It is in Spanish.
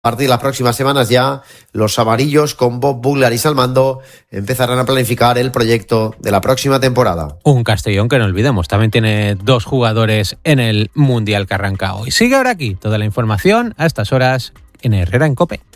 A partir de las próximas semanas ya, los amarillos con Bob Buglaris al mando empezarán a planificar el proyecto de la próxima temporada. Un Castellón que no olvidemos, también tiene 2 jugadores en el Mundial que arranca hoy. Sigue ahora aquí toda la información a estas horas en Herrera en COPE.